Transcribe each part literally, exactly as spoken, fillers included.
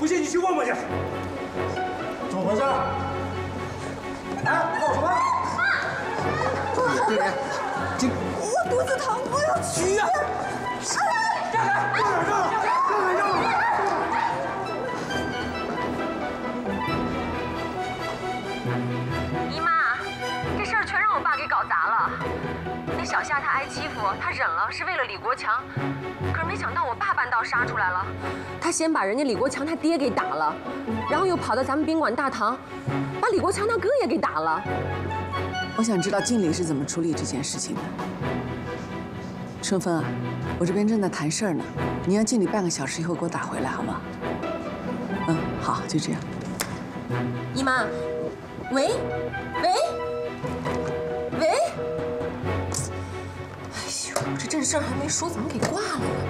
不信你去问问去。 怎么回事？哎，搞什么？ 这人，这我肚子疼，我要去呀！ 让开！让开！让开！让开！让开！ 姨妈，这事儿全让我爸给搞砸了。那小夏她挨欺负，她忍了，是为了李国强。可是没想到我爸半道杀出来了，他先把人家李国强他爹给打了，然后又跑到咱们宾馆大堂，把李国强他哥也给打了。 我想知道经理是怎么处理这件事情的。春芬啊，我这边正在谈事儿呢，你让经理半个小时以后给我打回来，好吗？嗯，好，就这样。 姨妈，喂，喂，喂，哎呦，这正事儿还没说，怎么给挂了呢？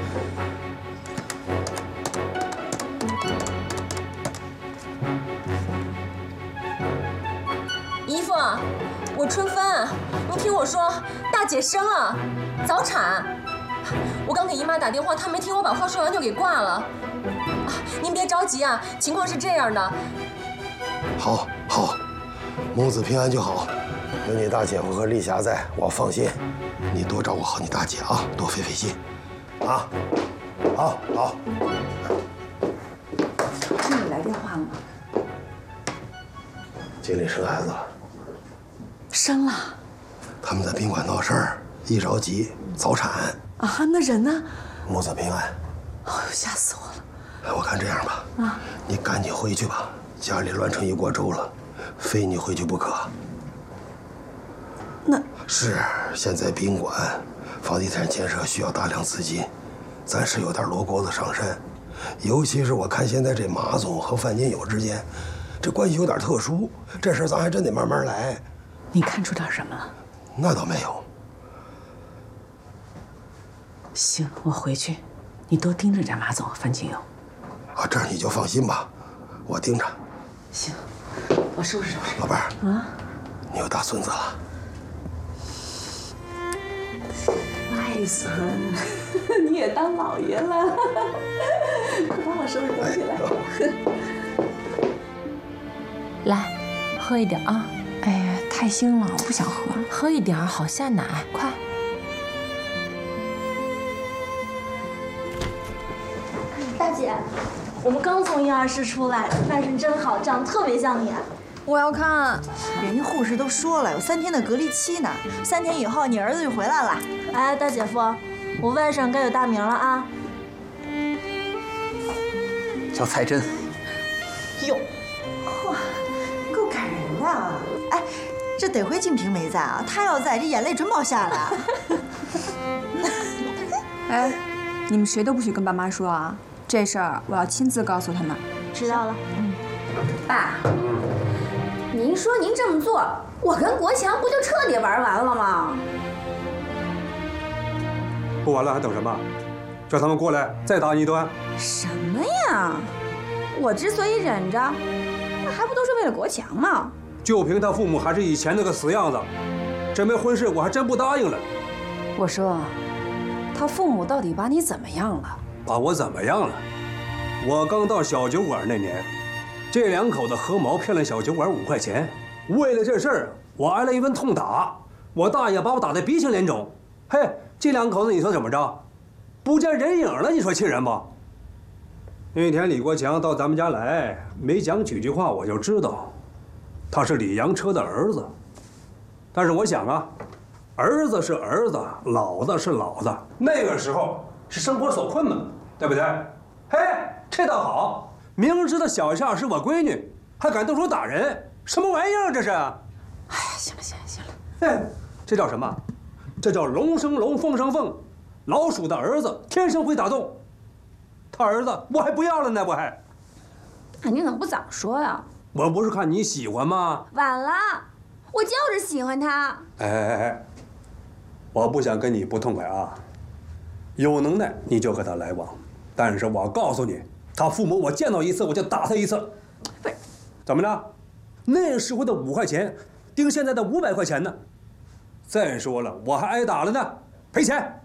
姨夫，我春芬，你听我说，大姐生了，早产。我刚给姨妈打电话，她没听我把话说完就给挂了。啊，您别着急啊，情况是这样的。 好，好，母子平安就好。有你大姐夫和丽霞在，我放心。你多照顾好你大姐啊，多费费心。啊，好，好。 经理来电话了吗？ 经理生孩子了。 生了。 他们在宾馆闹事儿，一着急早产。 啊，那人呢？ 母子平安。 哎呦，吓死我了！ 哎，我看这样吧， 啊， 你赶紧回去吧，家里乱成一锅粥了，非你回去不可。 那是现在宾馆房地产建设需要大量资金，咱是有点罗锅子上身。尤其是我看现在这马总和范金友之间，这关系有点特殊，这事咱还真得慢慢来。 你看出点什么了？ 那倒没有。 行，我回去，你多盯着点马总和范金友。 啊，这你就放心吧，我盯着。 行，我收拾收拾。 老伴儿啊， 你有大孙子了。 外孙，你也当老爷了，快帮我收拾东西来。 来，喝一点啊。 哎呀，太腥了，我不想喝。 喝一点好下奶，快。 大姐，我们刚从婴儿室出来，外甥真好，长得特别像你。 我要看。 人家护士都说了，有三天的隔离期呢，三天以后你儿子就回来了。 哎，大姐夫，我外甥该有大名了啊。 叫蔡真。 哟，嚯，够感人的啊！哎，这得亏静平没在啊，他要在，这眼泪准保下来。 哎，你们谁都不许跟爸妈说啊！这事儿我要亲自告诉他们。 知道了。 嗯。 爸，您说您这么做，我跟国强不就彻底玩完了吗？ 不完了还等什么？叫他们过来再打你一顿。 什么呀？我之所以忍着，那还不都是为了国强吗？ 就凭他父母还是以前那个死样子，这门婚事我还真不答应了。 我说，他父母到底把你怎么样了？ 把我怎么样了？我刚到小酒馆那年，这两口子合谋骗了小酒馆五块钱。为了这事儿，我挨了一顿痛打，我大爷把我打得鼻青脸肿。嘿，这两口子你说怎么着？不见人影了，你说气人不？那天李国强到咱们家来，没讲几句话，我就知道，他是李阳车的儿子。但是我想啊，儿子是儿子，老子是老子，那个时候是生活所困嘛，对不对？嘿，这倒好，明知道小夏是我闺女，还敢动手打人，什么玩意儿这是？哎呀， 行了行了行了， 哎，这叫什么？这叫龙生龙，凤生凤。老鼠的儿子天生会打洞，他儿子我还不要了呢，我还。 那你怎么不早说呀？ 我不是看你喜欢吗？ 晚了，我就是喜欢他。 哎哎哎，我不想跟你不痛快啊。有能耐你就和他来往，但是我告诉你，他父母我见到一次我就打他一次。 不是， 怎么着？那时候的五块钱，顶现在的五百块钱呢。再说了，我还挨打了呢，赔钱。